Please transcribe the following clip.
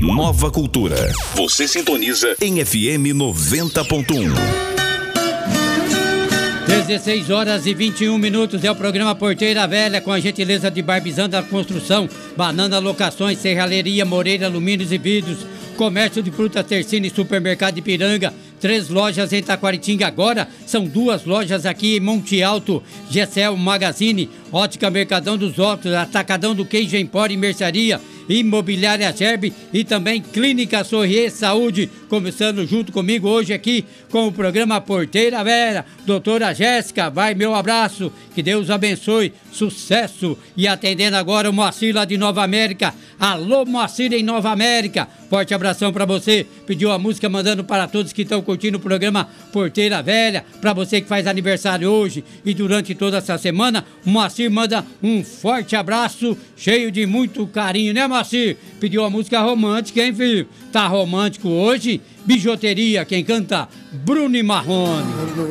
Nova Cultura. Você sintoniza em FM 90.1. 16 horas e 21 minutos é o programa Porteira Velha, com a gentileza de Barbizanda Construção, Banana Locações, Serralheria Moreira Alumínios e Vidros, Comércio de Frutas Tercine, Supermercado Ipiranga, 3 lojas em Taquaritinga, agora são 2 lojas aqui em Monte Alto, Gessel Magazine, Ótica Mercadão dos Óculos, Atacadão do Queijo Empório e Mercearia, Imobiliária Gerbe e também Clínica Sorrier Saúde, começando junto comigo hoje aqui com o programa Porteira Velha. Doutora Jéssica, vai meu abraço, que Deus abençoe, sucesso. E atendendo agora o Moacir lá de Nova América. Alô Moacir em Nova América, forte abração pra você. Pediu a música, mandando para todos que estão curtindo o programa Porteira Velha, pra você que faz aniversário hoje e durante toda essa semana. O Moacir manda um forte abraço, cheio de muito carinho, né Moacir? Pediu a música romântica, hein filho? Tá romântico hoje? Bijuteria, quem canta? Bruno e Marrone.